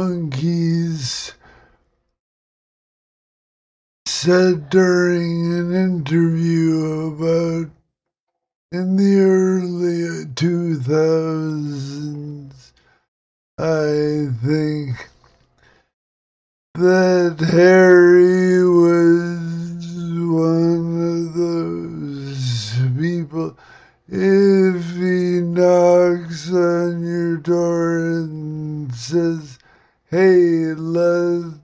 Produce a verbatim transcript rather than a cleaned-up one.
Monkees said during an interview about in the early two thousands, I think, that Harry was one of those people. If he knocks on your door and says, "Hey, let's